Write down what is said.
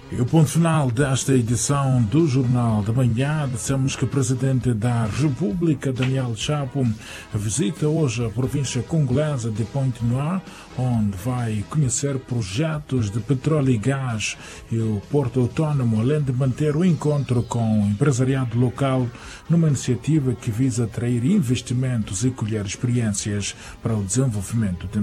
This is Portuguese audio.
E o ponto final desta edição do Jornal da Manhã, dissemos que o Presidente da República, Daniel Chapo, visita hoje a província congolesa de Pointe-Noire, onde vai conhecer projetos de petróleo e gás e o Porto Autónomo, além de manter o encontro com o empresariado local numa iniciativa que visa atrair investimentos e colher experiências para o desenvolvimento